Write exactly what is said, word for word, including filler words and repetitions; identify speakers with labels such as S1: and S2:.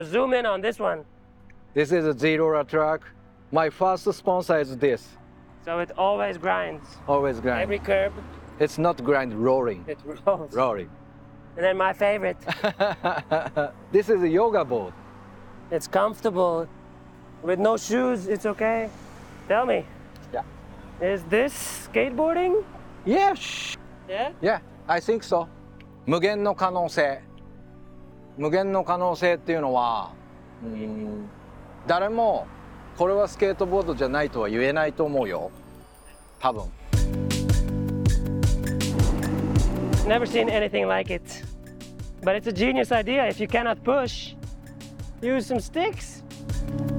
S1: Zoom in on this one.
S2: This is a zero track. My first sponsor is this.
S1: So it always grinds.
S2: Always grind.
S1: Every curb,
S2: It's not grind, rolling.
S1: it rolls.
S2: Rolling.
S1: And then my favorite,
S2: This is a yoga board.
S1: it's comfortable. With no shoes, it's okay. Tell me,
S2: Yeah.
S1: is this skateboarding?
S2: Yeah. shh.
S1: Yeah?
S2: Yeah, I think so. 無限の可能性。無限の可能性っていうのは、うーん、誰もこれはスケートボードじゃないとは言えないと思うよ。多分。
S1: Never seen anything like it. But it's a genius idea. If you cannot push, use some sticks.